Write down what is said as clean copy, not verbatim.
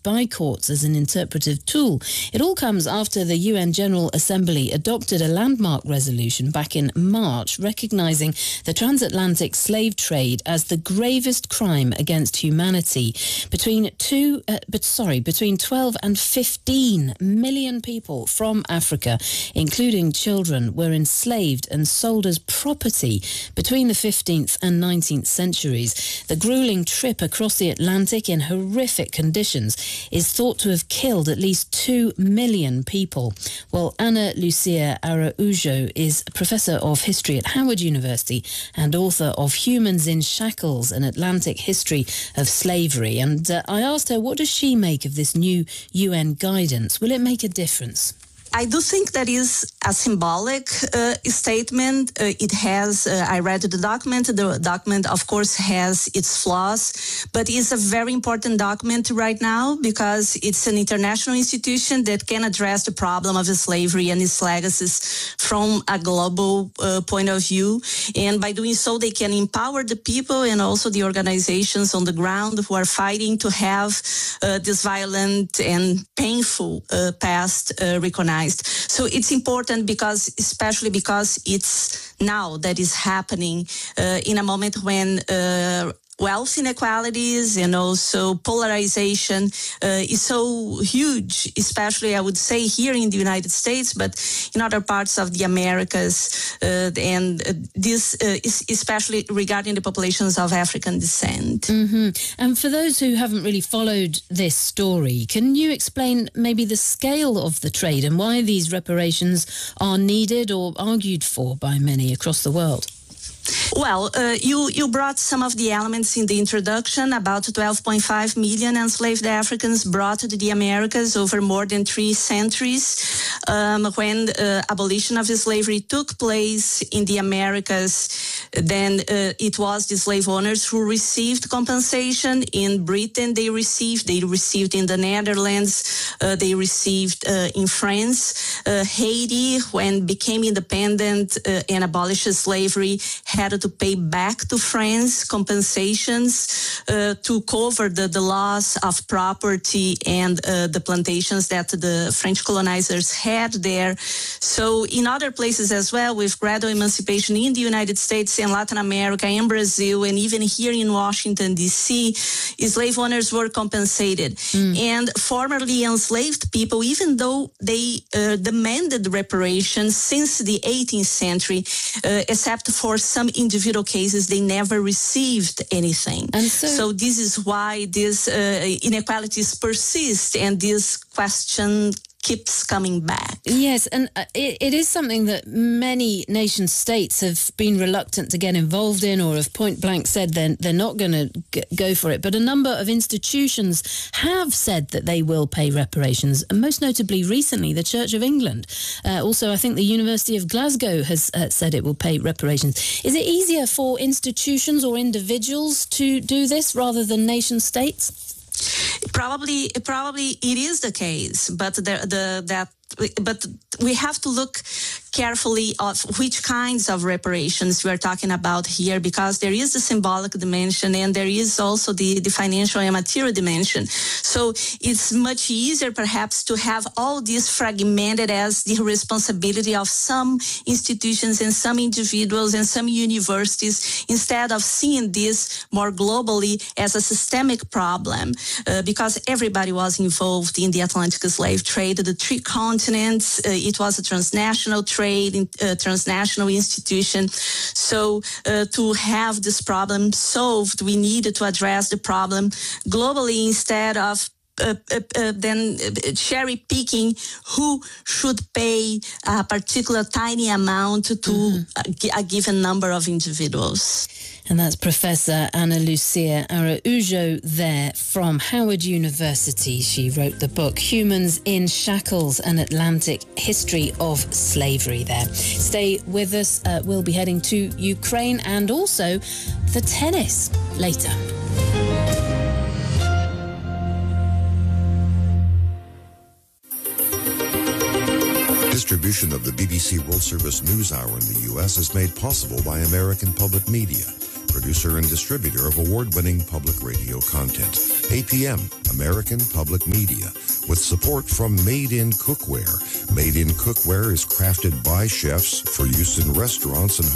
by courts as an interpretive tool. It all comes after the UN General Assembly adopted a landmark resolution back in March recognising the transatlantic slave trade as the gravest crime against humanity. Between 12 and 15 million people from Africa, including children, were enslaved and sold as property between the 15th and 19th centuries. The grueling trip across the Atlantic in horrific conditions is thought to have killed at least 2 million people. Well, Ana Lucia Araujo is Professor of History at Howard University and author of Humans in Shackles, An Atlantic History of Slavery. And I asked her, what does she make of this new UN guidance? Will it make a difference? I do think that is a symbolic statement. It has, I read the document. The document, of course, has its flaws, but it's a very important document right now because it's an international institution that can address the problem of slavery and its legacies from a global point of view. And by doing so, they can empower the people and also the organizations on the ground who are fighting to have this violent and painful past recognized. So it's important especially because it's now that is happening in a moment when wealth inequalities and also polarization is so huge, especially I would say here in the United States, but in other parts of the Americas, and this is especially regarding the populations of African descent. Mm-hmm. And for those who haven't really followed this story, can you explain maybe the scale of the trade and why these reparations are needed or argued for by many across the world? Well, you brought some of the elements in the introduction about 12.5 million enslaved Africans brought to the Americas over more than 3 centuries. When abolition of slavery took place in the Americas, then it was the slave owners who received compensation. In Britain, they received in the Netherlands, they received in France. Haiti, when became independent and abolished slavery, had to pay back to France compensations to cover the loss of property and the plantations that the French colonizers had there. So in other places as well, with gradual emancipation in the United States and Latin America and Brazil, and even here in Washington, D.C., slave owners were compensated. And formerly enslaved people, even though they demanded reparations since the 18th century, except for some individual cases, they never received anything. And so this is why these inequalities persist and this question keeps coming back. Yes, and it is something that many nation states have been reluctant to get involved in or have point blank said they're not going to go for it. But a number of institutions have said that they will pay reparations, and most notably recently the Church of England. Also, I think the University of Glasgow has said it will pay reparations. Is it easier for institutions or individuals to do this rather than nation states? Probably it is the case, but but we have to look carefully of which kinds of reparations we are talking about here, because there is the symbolic dimension and there is also the financial and material dimension. So it's much easier perhaps to have all this fragmented as the responsibility of some institutions and some individuals and some universities, instead of seeing this more globally as a systemic problem, because everybody was involved in the Atlantic slave trade, the 3 continents. It was a transnational trade, transnational institution. So to have this problem solved, we needed to address the problem globally instead of then cherry picking who should pay a particular tiny amount to a given number of individuals. And that's Professor Ana Lucia Araujo there from Howard University. She wrote the book Humans in Shackles, An Atlantic History of Slavery there. Stay with us. We'll be heading to Ukraine and also the tennis later. Distribution of the BBC World Service News Hour in the U.S. is made possible by American Public Media. producer and distributor of award-winning public radio content. APM, American Public Media, with support from Made in Cookware. Made in Cookware is crafted by chefs for use in restaurants and